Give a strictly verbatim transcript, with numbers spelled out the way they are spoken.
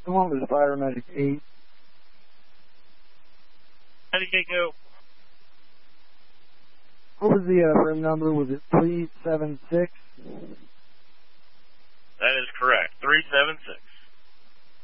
Columbus Fire Medic eight. Medic eight, go. What was the uh, frame number? Was it three seven six?